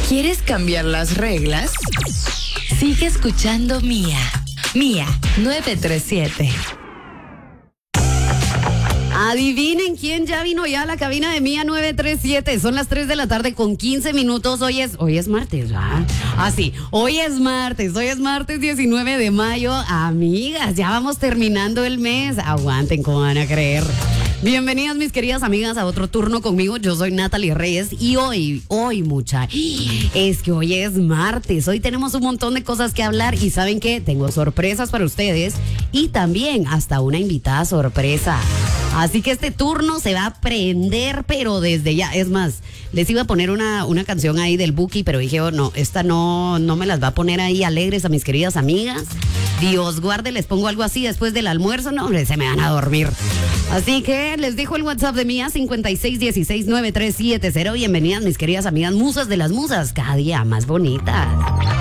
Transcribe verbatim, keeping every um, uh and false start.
¿Quieres cambiar las reglas? Sigue escuchando Mía. Mía nueve tres siete. Adivinen quién ya vino ya a la cabina de Mía nueve tres siete. Son las tres de la tarde con quince minutos. Hoy es, hoy es martes, ¿verdad? Ah, sí. Hoy es martes. Hoy es martes diecinueve de mayo. Amigas, ya vamos terminando el mes. Aguanten, ¿cómo van a creer? Bienvenidas, mis queridas amigas, a otro turno conmigo. Yo soy Natalie Reyes y hoy, hoy, mucha, es que hoy es martes. Hoy tenemos un montón de cosas que hablar y ¿saben qué? Tengo sorpresas para ustedes y también hasta una invitada sorpresa. Así que este turno se va a prender, pero desde ya. Es más, les iba a poner una, una canción ahí del Buki, pero dije, oh, no, esta no, no me las va a poner ahí alegres a mis queridas amigas. Dios guarde, les pongo algo así después del almuerzo. No, hombre, se me van a dormir. Así que les dejo el WhatsApp de Mía, cincuenta y seis dieciséis noventa y tres setenta. Bienvenidas, mis queridas amigas musas de las musas, cada día más bonitas.